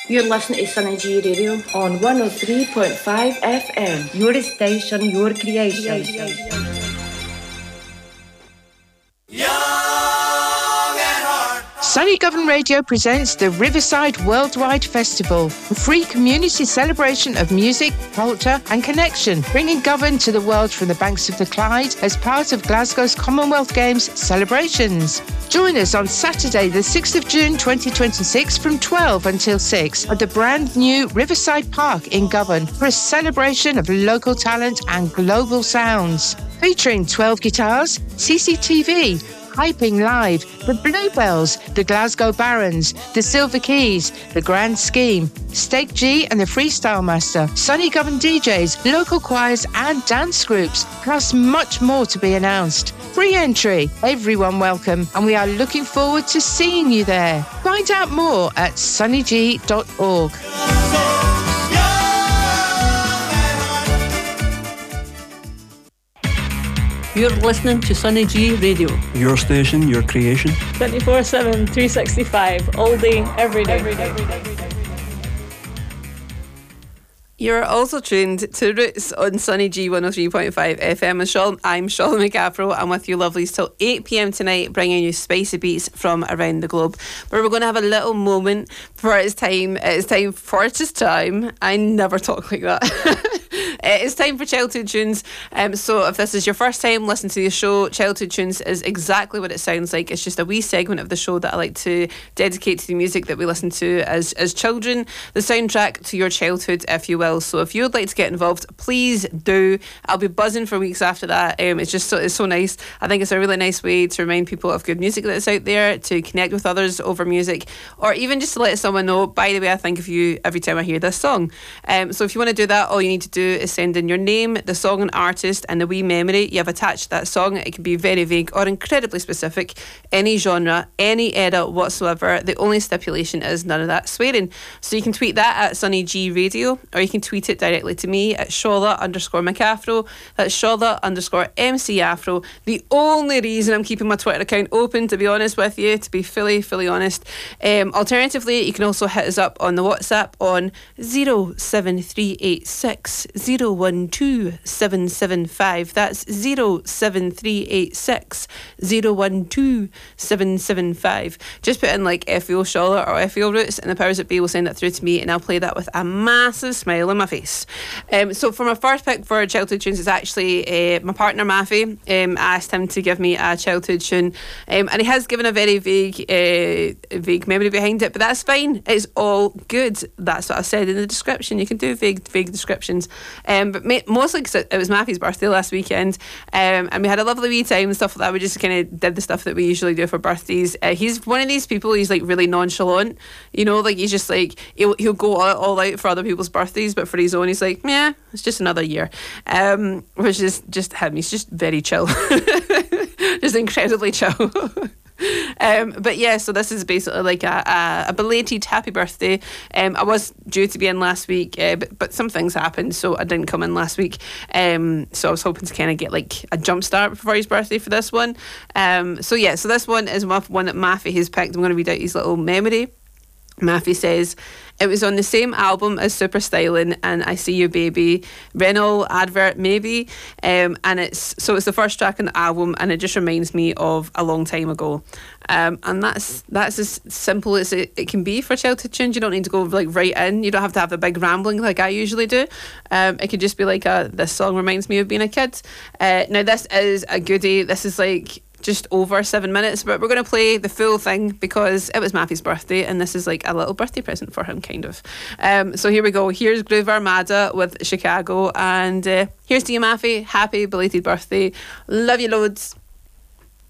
You're listening to Sunny G Radio on 103.5 FM. Your station, your creation. Sunny Govan Radio presents the Riverside Worldwide Festival, a free community celebration of music, culture and connection, bringing Govan to the world from the banks of the Clyde as part of Glasgow's Commonwealth Games celebrations. Join us on Saturday the 6th of June 2026 from 12 until 6 at the brand new Riverside Park in Govan for a celebration of local talent and global sounds. Featuring 12 guitars, CCTV, Hyping Live, the Bluebells, the Glasgow Barons, the Silver Keys, the Grand Scheme, Steak G and the Freestyle Master, Sunny Govan DJs, local choirs and dance groups, plus much more to be announced. Free entry, everyone welcome, and we are looking forward to seeing you there. Find out more at sunnyg.org. You're listening to Sunny G Radio. Your station, your creation. 24/7, 365, all day, every day. You're also tuned to Roots on Sunny G 103.5 FM. I'm Charlotte McAfro. I'm with you lovelies till 8 p.m. tonight, bringing you spicy beats from around the globe. But we're going to have a little moment for it's time for it's time. I never talk like that. It's time for Childhood Tunes. So if this is your first time listening to the show, Childhood Tunes is exactly what it sounds like. It's just a wee segment of the show that I like to dedicate to the music that we listen to as children, the soundtrack to your childhood, if you will. So if you would like to get involved, please do. I'll be buzzing for weeks after that. It's so nice. I think it's a really nice way to remind people of good music that's out there, to connect with others over music, or even just to let someone know, by the way, I think of you every time I hear this song. So if you want to do that, all you need to do is send in your name, the song and artist, and the wee memory you have attached to that song. It can be very vague or incredibly specific, any genre, any era whatsoever. The only stipulation is none of that swearing. So you can tweet that at Sunny G Radio, or you can tweet it directly to me at Charlotte_McAfro. That's Charlotte_MC Afro. The only reason I'm keeping my Twitter account open, to be honest with you, to be fully honest. Alternatively, you can also hit us up on the WhatsApp on 07386 012 775. That's 07386 012 775. Just put in like FEO Charlotte or FEO Roots, and the powers that be will send it through to me, and I'll play that with a massive smile on my face. So for my first pick for childhood tunes, it's actually my partner Maffy. I asked him to give me a childhood tune, and he has given a very vague memory behind it, but that's fine. It's all good. That's what I said in the description. You can do vague descriptions, but mostly because it was Maffy's birthday last weekend, and we had a lovely wee time and stuff like that. We just kind of did the stuff that we usually do for birthdays. He's one of these people, he's like really nonchalant, you know, like he's just like he'll go all out for other people's birthdays, but for his own he's like, yeah, it's just another year, which is just him. He's just very chill. Just incredibly chill. But yeah, so this is basically like a belated happy birthday. I was due to be in last week, but some things happened, so I didn't come in last week. So I was hoping to kind of get like a jump start before his birthday for this one. So this one is one that Maffy has picked. I'm going to read out his little memory. Maffy says, it was on the same album as Super Styling and I See You Baby, Renault advert maybe, and it's the first track on the album, and it just reminds me of a long time ago, and that's as simple as it can be for childhood tunes. You don't need to go like right in. You don't have to have a big rambling like I usually do. It could just be like this song reminds me of being a kid. Now this is a goodie. This is like just over 7 minutes, but we're going to play the full thing because it was Maffy's birthday, and this is like a little birthday present for him, kind of. So here we go. Here's Groove Armada with Chicago, and here's to you, Maffy. Happy belated birthday. Love you loads.